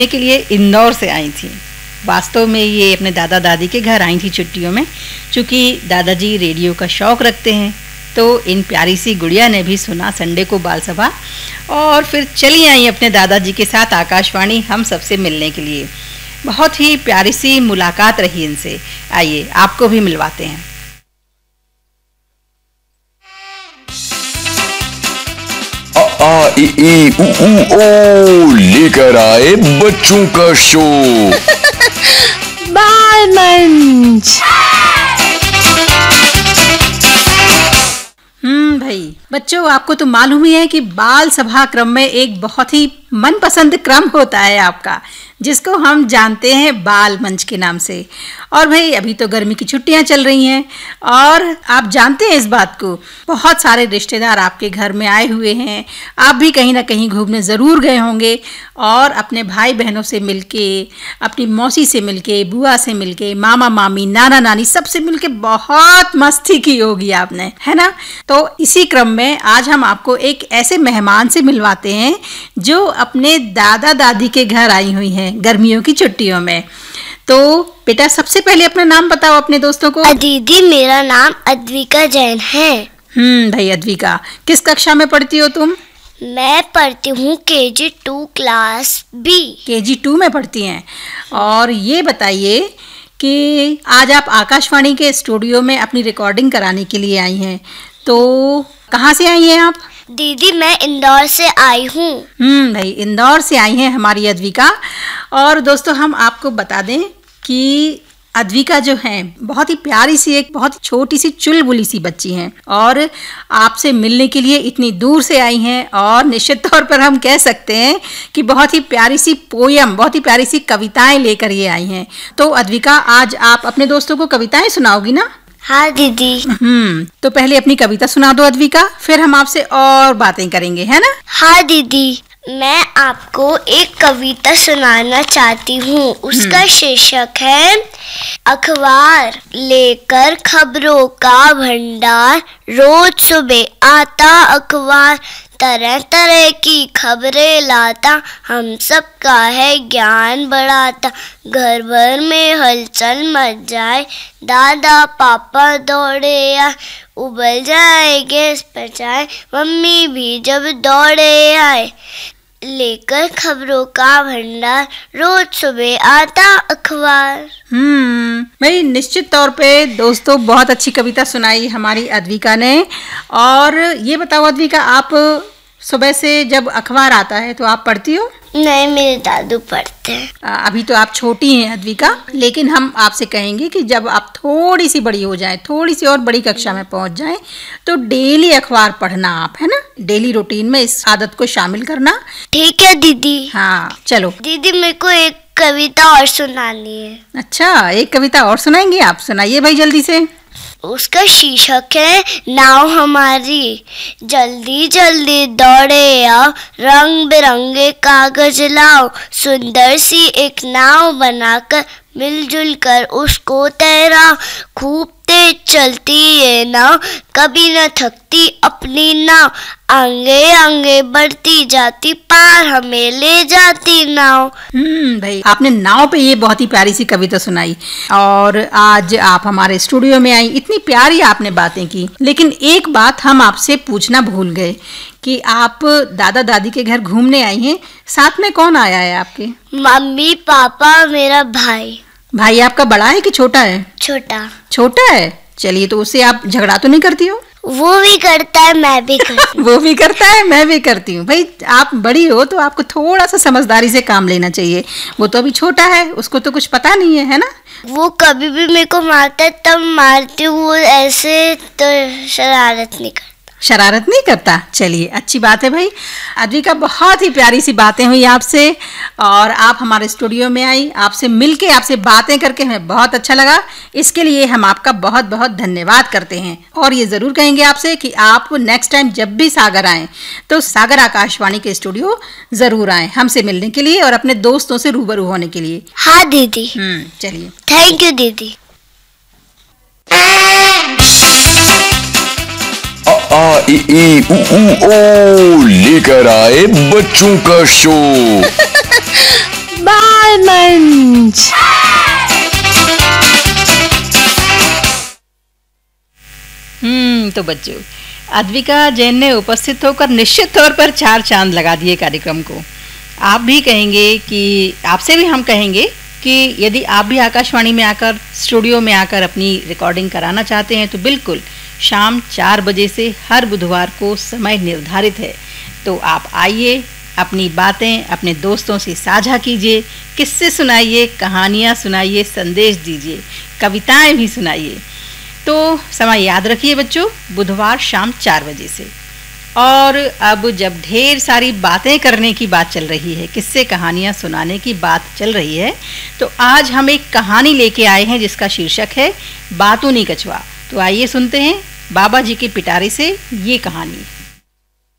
के लिए इंदौर से आई थी। वास्तव में ये अपने दादा दादी के घर आई थी छुट्टियों में। चूँकि दादाजी रेडियो का शौक़ रखते हैं तो इन प्यारी सी गुड़िया ने भी सुना संडे को बाल सभा और फिर चली आई अपने दादाजी के साथ आकाशवाणी हम सबसे मिलने के लिए। बहुत ही प्यारी सी मुलाकात रही इनसे। आइए आपको भी मिलवाते हैं। लेकर आए बच्चों का शो बाल मंच। भाई बच्चों, आपको तो मालूम ही है कि बाल सभा क्रम में एक बहुत ही मनपसंद क्रम होता है आपका, जिसको हम जानते हैं बाल मंच के नाम से। और भाई अभी तो गर्मी की छुट्टियां चल रही हैं और आप जानते हैं इस बात को, बहुत सारे रिश्तेदार आपके घर में आए हुए हैं। आप भी कहीं ना कहीं घूमने ज़रूर गए होंगे और अपने भाई बहनों से मिलके, अपनी मौसी से मिलके, बुआ से मिलके, मामा मामी, नाना नानी सबसे मिलके बहुत मस्ती की होगी आपने, है ना। तो इसी क्रम में आज हम आपको एक ऐसे मेहमान से मिलवाते हैं जो अपने दादा दादी के घर आई हुई हैं गर्मियों की छुट्टियों में। तो बेटा सबसे पहले अपना नाम बताओ अपने दोस्तों को। दीदी मेरा नाम अद्विका जैन है। भाई अद्विका, किस कक्षा में पढ़ती हो तुम? मैं पढ़ती हूँ KG2 क्लास B। KG2 में पढ़ती हैं। और ये बताइए कि आज आप आकाशवाणी के स्टूडियो में अपनी रिकॉर्डिंग कराने के लिए आई हैं, तो कहाँ से आई हैं आप? दीदी मैं इंदौर से आई हूँ। भाई इंदौर से आई हैं हमारी अद्विका। और दोस्तों हम आपको बता दें कि अद्विका जो है बहुत ही प्यारी सी, एक बहुत छोटी सी चुलबुली सी बच्ची हैं और आपसे मिलने के लिए इतनी दूर से आई हैं। और निश्चित तौर पर हम कह सकते हैं कि बहुत ही प्यारी सी पोयम, बहुत ही प्यारी सी कविताएं लेकर ये आई हैं। तो अद्विका, आज आप अपने दोस्तों को कविताएं सुनाओगी ना? हाँ दीदी। तो पहले अपनी कविता सुना दो अद्विका, फिर हम आपसे और बातें करेंगे, है ना? हाँ दीदी, मैं आपको एक कविता सुनाना चाहती हूँ। उसका शीर्षक है अखबार लेकर खबरों का भंडार, रोज सुबह आता अखबार, तरह तरह की खबरें लाता, हम सबका है ज्ञान बढ़ाता, घर भर में हलचल मच जाए, दादा पापा दौड़े आए, उबल जाए गैस पर चाय, मम्मी भी जब दौड़े आए, लेकर खबरों का भंडार, रोज सुबह आता अखबार। भाई निश्चित तौर पे दोस्तों बहुत अच्छी कविता सुनाई हमारी अद्विका ने। और ये बताओ अद्विका, आप सुबह से जब अखबार आता है तो आप पढ़ती हो? नहीं, मेरे दादू पढ़ते हैं। अभी तो आप छोटी हैं अद्विका, लेकिन हम आपसे कहेंगे कि जब आप थोड़ी सी बड़ी हो जाएं, थोड़ी सी और बड़ी कक्षा में पहुंच जाएं, तो डेली अखबार पढ़ना आप, है ना, डेली रूटीन में इस आदत को शामिल करना। ठीक है दीदी। हाँ चलो दीदी, मेरे को एक कविता और सुनानी है। अच्छा, एक कविता और सुनाएंगे आप? सुनाइए भाई जल्दी से। उसका शीर्षक है नाव हमारी, जल्दी जल्दी दौड़े आओ, रंग बिरंगे कागज लाओ, सुंदर सी एक नाव बनाकर मिलजुल कर उसको तैराओ, खूब तेज चलती ये नाव, कभी न थकती अपनी नाव, आगे आगे बढ़ती जाती, पार हमें ले जाती नाव। भाई आपने नाव पे ये बहुत ही प्यारी सी कविता सुनाई और आज आप हमारे स्टूडियो में आई, इतनी प्यारी आपने बातें की। लेकिन एक बात हम आपसे पूछना भूल गए कि आप दादा दादी के घर घूमने आई हैं, साथ में कौन आया है आपके? मम्मी पापा मेरा भाई। भाई आपका बड़ा है कि छोटा है? छोटा। छोटा है, चलिए। तो उससे आप झगड़ा तो नहीं करती हो? वो भी करता है, मैं भी करती हूँ। वो भी करता है, मैं भी करती हूँ। भाई आप बड़ी हो तो आपको थोड़ा सा समझदारी से काम लेना चाहिए। वो तो अभी छोटा है, उसको तो कुछ पता नहीं है ना। वो कभी भी मेरे को मारता है तब मारती हूँ, वो ऐसे तो शरारत नहीं करता। शरारत नहीं करता, चलिए अच्छी बात है भाई। अद्विका, बहुत ही प्यारी सी बातें हुई आपसे और आप हमारे स्टूडियो में आई, आपसे मिलके, आपसे बातें करके हमें बहुत अच्छा लगा। इसके लिए हम आपका बहुत बहुत धन्यवाद करते हैं और ये ज़रूर कहेंगे आपसे कि आप नेक्स्ट टाइम जब भी सागर आएँ तो सागर आकाशवाणी के स्टूडियो ज़रूर आएँ हमसे मिलने के लिए और अपने दोस्तों से रूबरू होने के लिए। हाँ दीदी। चलिए, थैंक यू दीदी। लेकर आए बच्चों का शो बाल मंच। तो बच्चों, अद्विका जैन ने उपस्थित होकर निश्चित तौर पर 4 चांद लगा दिए कार्यक्रम को। आप भी कहेंगे कि आपसे भी हम कहेंगे कि यदि आप भी आकाशवाणी में आकर, स्टूडियो में आकर अपनी रिकॉर्डिंग कराना चाहते हैं तो बिल्कुल शाम 4 बजे से हर बुधवार को समय निर्धारित है। तो आप आइए, अपनी बातें अपने दोस्तों से साझा कीजिए, किस्से सुनाइए, कहानियाँ सुनाइए, संदेश दीजिए, कविताएं भी सुनाइए। तो समय याद रखिए बच्चों, बुधवार शाम 4 बजे से। और अब जब ढेर सारी बातें करने की बात चल रही है, किस्से कहानियाँ सुनाने की बात चल रही है, तो आज हम एक कहानी लेके आए हैं जिसका शीर्षक है बातूनी कछुआ। तो आइए सुनते हैं बाबा जी के पिटारे से ये कहानी।